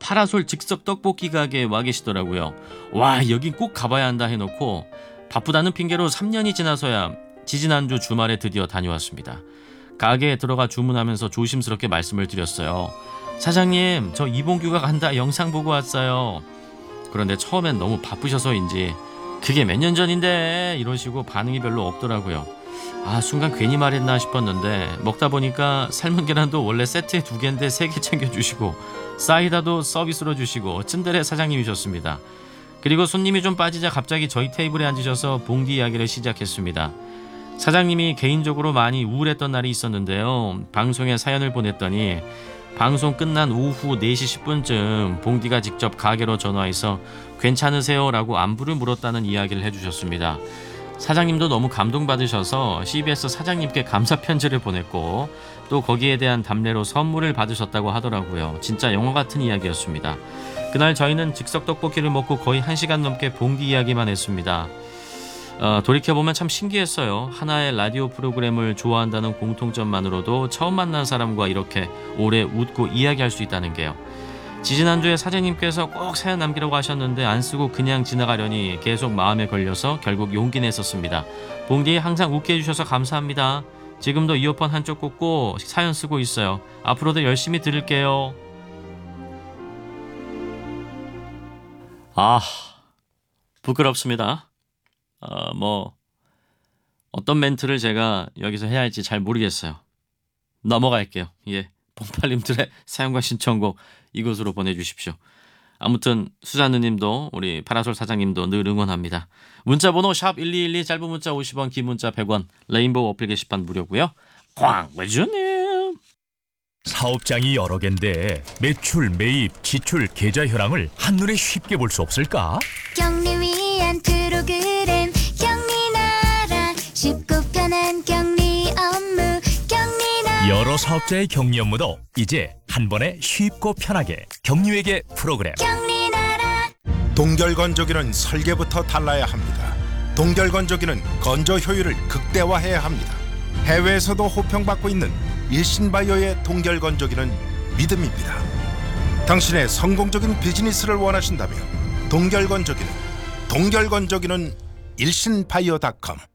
파라솔 즉석 떡볶이 가게에 와 계시더라고요. 와, 여긴 꼭 가봐야 한다 해놓고 바쁘다는 핑계로 3년이 지나서야 지지난주 주말에 드디어 다녀왔습니다. 가게에 들어가 주문하면서 조심스럽게 말씀을 드렸어요. 사장님, 저 이봉규가 간다 영상 보고 왔어요. 그런데 처음엔 너무 바쁘셔서인지 그게 몇 년 전인데 이러시고 반응이 별로 없더라고요. 순간 괜히 말했나 싶었는데 먹다 보니까 삶은 계란도 원래 세트에 2개인데 3개 챙겨주시고 사이다도 서비스로 주시고 츤데레 사장님이셨습니다. 그리고 손님이 좀 빠지자 갑자기 저희 테이블에 앉으셔서 봉디 이야기를 시작했습니다. 사장님이 개인적으로 많이 우울했던 날이 있었는데요. 방송에 사연을 보냈더니 방송 끝난 오후 4시 10분쯤 봉디가 직접 가게로 전화해서 괜찮으세요? 라고 안부를 물었다는 이야기를 해주셨습니다. 사장님도 너무 감동받으셔서 CBS 사장님께 감사 편지를 보냈고 또 거기에 대한 답례로 선물을 받으셨다고 하더라고요. 진짜 영화 같은 이야기였습니다. 그날 저희는 즉석 떡볶이를 먹고 거의 1시간 넘게 봉디 이야기만 했습니다. 돌이켜보면 참 신기했어요. 하나의 라디오 프로그램을 좋아한다는 공통점만으로도 처음 만난 사람과 이렇게 오래 웃고 이야기할 수 있다는 게요. 지지난주에 사장님께서 꼭 사연 남기라고 하셨는데 안 쓰고 그냥 지나가려니 계속 마음에 걸려서 결국 용기 냈었습니다. 봉디 항상 웃게 해주셔서 감사합니다. 지금도 이어폰 한쪽 꽂고 사연 쓰고 있어요. 앞으로도 열심히 들을게요. 부끄럽습니다. 어떤 멘트를 제가 여기서 해야 할지 잘 모르겠어요. 넘어갈게요. 봉팔님들의 사연과 신청곡 이곳으로 보내주십시오. 아무튼 수잔느님도 우리 파라솔 사장님도 늘 응원합니다. 문자번호 샵1212 짧은 문자 50원 긴 문자 100원 레인보우 어플 게시판 무료고요. 광배주님 사업장이 여러 갠데 매출, 매입, 지출, 계좌 현황을 한눈에 쉽게 볼 수 없을까? 경리 위한 프로그램 경리나라 쉽고 편한 경리 업무 경리나라 여러 사업자의 격리 업무도 이제 한 번에 쉽고 편하게 경리회계 프로그램. 경리나라 동결건조기는 설계부터 달라야 합니다. 동결건조기는 건조 효율을 극대화해야 합니다. 해외에서도 호평받고 있는 일신바이오의 동결건조기는 믿음입니다. 당신의 성공적인 비즈니스를 원하신다면 동결건조기는 일신바이오.com